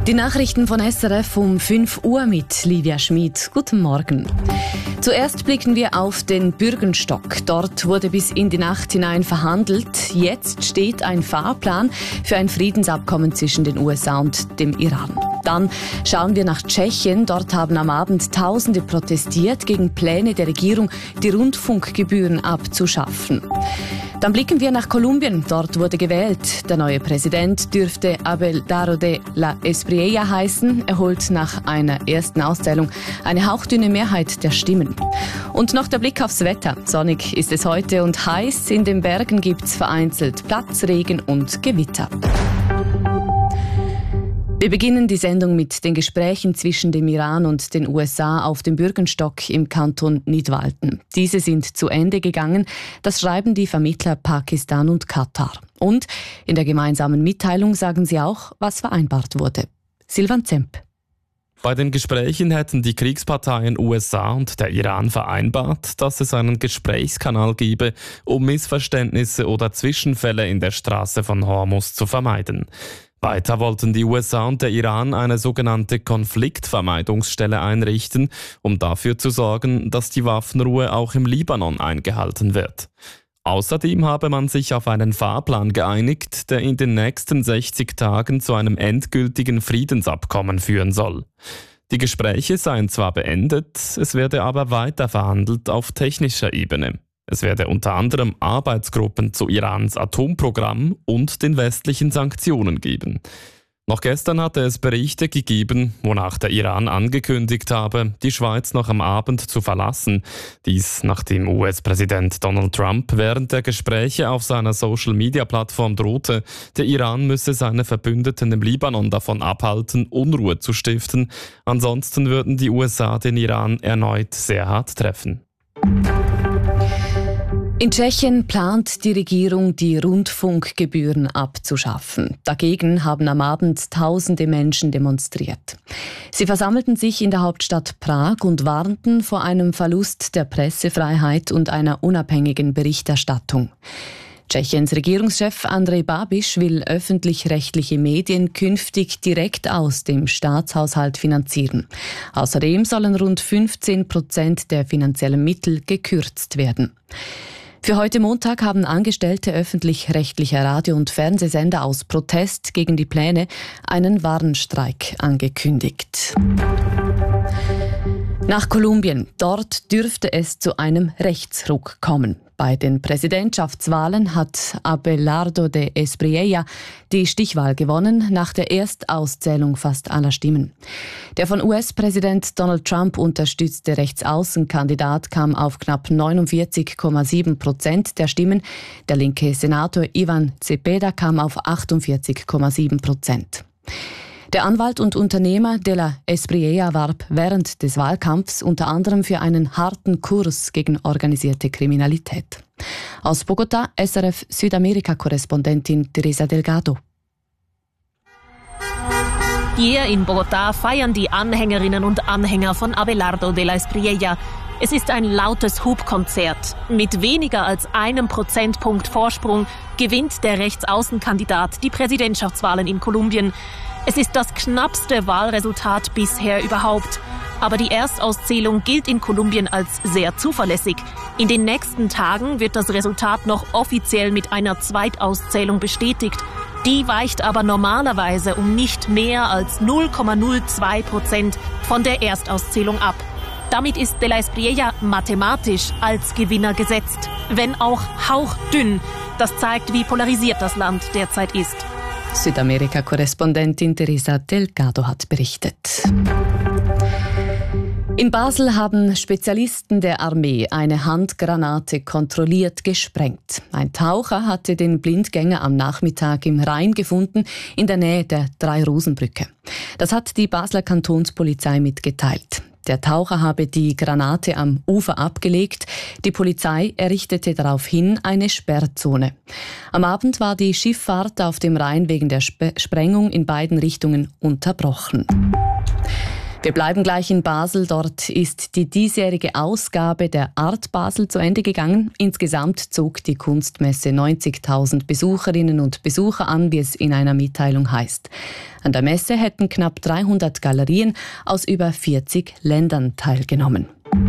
Die Nachrichten von SRF um 5 Uhr mit Livia Schmid. Guten Morgen. Zuerst blicken wir auf den Bürgenstock. Dort wurde bis in die Nacht hinein verhandelt. Jetzt steht ein Fahrplan für ein Friedensabkommen zwischen den USA und dem Iran. Dann schauen wir nach Tschechien. Dort haben am Abend Tausende protestiert gegen Pläne der Regierung, die Rundfunkgebühren abzuschaffen. Dann blicken wir nach Kolumbien. Dort wurde gewählt. Der neue Präsident dürfte Abelardo de la Espriella heißen. Er holt nach einer ersten Auszählung eine hauchdünne Mehrheit der Stimmen. Und noch der Blick aufs Wetter. Sonnig ist es heute und heiß. In den Bergen gibt's vereinzelt Platzregen und Gewitter. Wir beginnen die Sendung mit den Gesprächen zwischen dem Iran und den USA auf dem Bürgenstock im Kanton Nidwalden. Diese sind zu Ende gegangen, das schreiben die Vermittler Pakistan und Katar. Und in der gemeinsamen Mitteilung sagen sie auch, was vereinbart wurde. Silvan Zemp. Bei den Gesprächen hätten die Kriegsparteien USA und der Iran vereinbart, dass es einen Gesprächskanal gebe, um Missverständnisse oder Zwischenfälle in der Straße von Hormuz zu vermeiden. Weiter wollten die USA und der Iran eine sogenannte Konfliktvermeidungsstelle einrichten, um dafür zu sorgen, dass die Waffenruhe auch im Libanon eingehalten wird. Außerdem habe man sich auf einen Fahrplan geeinigt, der in den nächsten 60 Tagen zu einem endgültigen Friedensabkommen führen soll. Die Gespräche seien zwar beendet, es werde aber weiter verhandelt auf technischer Ebene. Es werde unter anderem Arbeitsgruppen zu Irans Atomprogramm und den westlichen Sanktionen geben. Noch gestern hatte es Berichte gegeben, wonach der Iran angekündigt habe, die Schweiz noch am Abend zu verlassen. Dies nachdem US-Präsident Donald Trump während der Gespräche auf seiner Social-Media-Plattform drohte, der Iran müsse seine Verbündeten im Libanon davon abhalten, Unruhe zu stiften. Ansonsten würden die USA den Iran erneut sehr hart treffen. In Tschechien plant die Regierung, die Rundfunkgebühren abzuschaffen. Dagegen haben am Abend Tausende Menschen demonstriert. Sie versammelten sich in der Hauptstadt Prag und warnten vor einem Verlust der Pressefreiheit und einer unabhängigen Berichterstattung. Tschechiens Regierungschef Andrej Babiš will öffentlich-rechtliche Medien künftig direkt aus dem Staatshaushalt finanzieren. Außerdem sollen rund 15% der finanziellen Mittel gekürzt werden. Für heute Montag haben Angestellte öffentlich-rechtlicher Radio- und Fernsehsender aus Protest gegen die Pläne einen Warnstreik angekündigt. Nach Kolumbien. Dort dürfte es zu einem Rechtsruck kommen. Bei den Präsidentschaftswahlen hat Abelardo de Espriella die Stichwahl gewonnen, nach der Erstauszählung fast aller Stimmen. Der von US-Präsident Donald Trump unterstützte Rechtsaußenkandidat kam auf knapp 49,7% der Stimmen. Der linke Senator Ivan Cepeda kam auf 48,7%. Der Anwalt und Unternehmer de la Espriella warb während des Wahlkampfs unter anderem für einen harten Kurs gegen organisierte Kriminalität. Aus Bogotá, SRF Südamerika-Korrespondentin Teresa Delgado. Hier in Bogotá feiern die Anhängerinnen und Anhänger von Abelardo de la Espriella. Es ist ein lautes Hubkonzert. Mit weniger als 1 Prozentpunkt Vorsprung gewinnt der Rechtsaußenkandidat die Präsidentschaftswahlen in Kolumbien. Es ist das knappste Wahlresultat bisher überhaupt. Aber die Erstauszählung gilt in Kolumbien als sehr zuverlässig. In den nächsten Tagen wird das Resultat noch offiziell mit einer Zweitauszählung bestätigt. Die weicht aber normalerweise um nicht mehr als 0,02% von der Erstauszählung ab. Damit ist de la Espriella mathematisch als Gewinner gesetzt, wenn auch hauchdünn. Das zeigt, wie polarisiert das Land derzeit ist. Südamerika-Korrespondentin Teresa Delgado hat berichtet. In Basel haben Spezialisten der Armee eine Handgranate kontrolliert gesprengt. Ein Taucher hatte den Blindgänger am Nachmittag im Rhein gefunden, in der Nähe der Drei-Rosen-Brücke. Das hat die Basler Kantonspolizei mitgeteilt. Der Taucher habe die Granate am Ufer abgelegt. Die Polizei errichtete daraufhin eine Sperrzone. Am Abend war die Schifffahrt auf dem Rhein wegen der Sprengung in beiden Richtungen unterbrochen. Wir bleiben gleich in Basel. Dort ist die diesjährige Ausgabe der Art Basel zu Ende gegangen. Insgesamt zog die Kunstmesse 90.000 Besucherinnen und Besucher an, wie es in einer Mitteilung heißt. An der Messe hätten knapp 300 Galerien aus über 40 Ländern teilgenommen.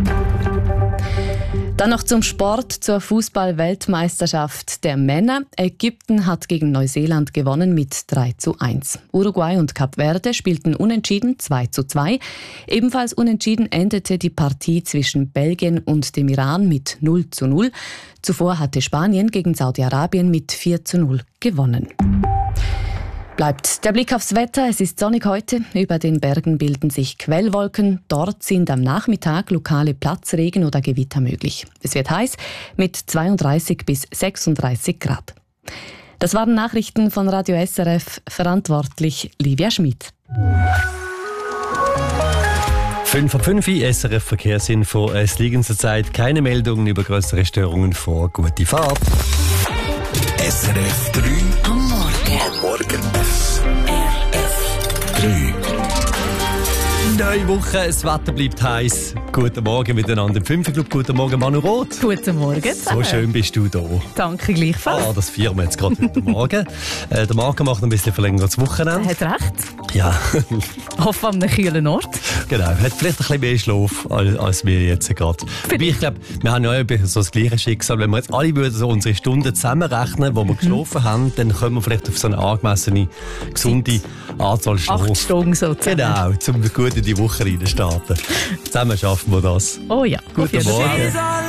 Dann noch zum Sport, zur Fußball-Weltmeisterschaft der Männer. Ägypten hat gegen Neuseeland gewonnen mit 3:1. Uruguay und Kap Verde spielten unentschieden 2:2. Ebenfalls unentschieden endete die Partie zwischen Belgien und dem Iran mit 0:0. Zuvor hatte Spanien gegen Saudi-Arabien mit 4:0 gewonnen. Bleibt der Blick aufs Wetter. Es ist sonnig heute. Über den Bergen bilden sich Quellwolken. Dort sind am Nachmittag lokale Platzregen oder Gewitter möglich. Es wird heiß mit 32 bis 36 Grad. Das waren Nachrichten von Radio SRF. Verantwortlich Livia Schmid. 5:05 SRF Verkehrsinfo. Es liegen zurzeit keine Meldungen über größere Störungen vor. Gute Fahrt. SRF 3 am Morgen. SRF 3. Neue Woche, das Wetter bleibt heiß. Guten Morgen miteinander im 5. Club. Guten Morgen, Manu Roth. Guten Morgen. So schön bist du da. Danke gleichfalls. Das feiern wir jetzt gerade heute Morgen. Der Marco macht ein bisschen verlängertes Wochenende. Er hat recht. Ja. Hoff an einem kühlen Ort. Genau, hat vielleicht ein bisschen mehr Schlaf als wir jetzt gerade. Aber ich glaube, wir haben ja so das gleiche Schicksal. Wenn wir jetzt alle würden so unsere Stunden zusammenrechnen, wo wir geschlafen haben, dann kommen wir vielleicht auf so eine angemessene, gesunde Anzahl Schlaf. 8 Stunden sozusagen. Genau, um gut in die Woche rein zu starten. Zusammen schaffen wir das. Oh ja. Guten Morgen.